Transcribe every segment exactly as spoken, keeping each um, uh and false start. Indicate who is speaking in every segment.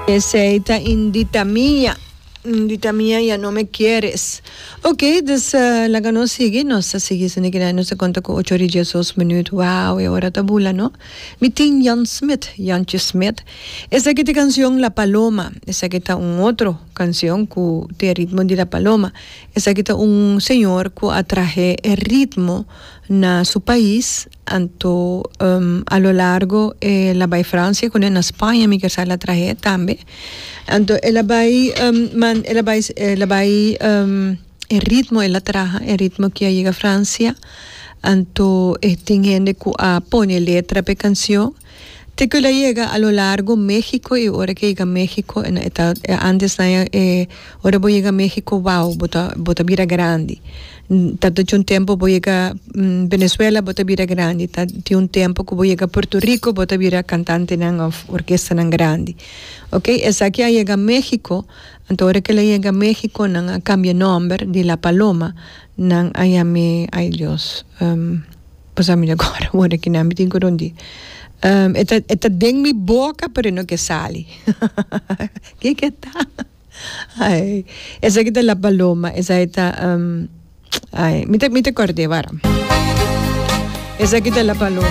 Speaker 1: Aceita indita mía. Indita mía, ya no me quieres. Ok, dus uh, la ganó sigue, no se sigue, se negra, no se cuenta con ocho horas dos minutos. Wow, y ahora tabula, ¿no? Mi tin Jan Smith, Jantje Smith. Esa que te canción La Paloma, esa que está un otro canción que te ritmo de La Paloma. Esa que está un señor que atraje el ritmo na su país, anto um, a lo largo eh, la vai Francia, con en España, mi que sa la traje también. Anto ela vai um, man ela vai ela vai um, el ritmo ela traja el ritmo que llega a Francia, anto este gente que a pone letra pe canción te que la llega a lo largo México, y ahora que llega a México en esta, antes eh, ahora voy a llegar a México, wow, bota bota vira grande. Tanto de un tiempo voy a llegar um, Venezuela, bota vira grande. De un tiempo que voy a llegar a Puerto Rico, bota vira cantante en orquesta en grande. Ok, esa que llega a México, entonces ahora que la llega a México, nan cambia nombre de La Paloma, nan ayame, ay Dios, um, pues a mí agora, ahora que no me tengo donde. Um, esta, esta den mi boca, pero no que sale. ¿Qué que está? Ay, esa que está La Paloma, esa está, um, ay, me te, me te acordé, vara. Esa que está La Paloma.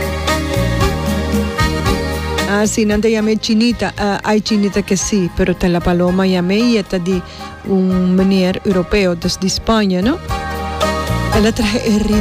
Speaker 1: Ah, sí, no te llamé chinita. Uh, hay chinita que sí, pero está La Paloma llamé y esta de un meneer europeo desde España, ¿no? Ella trae el ritmo.